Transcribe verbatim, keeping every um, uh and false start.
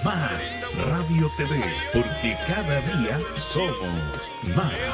Más Radio T V, porque cada día somos más.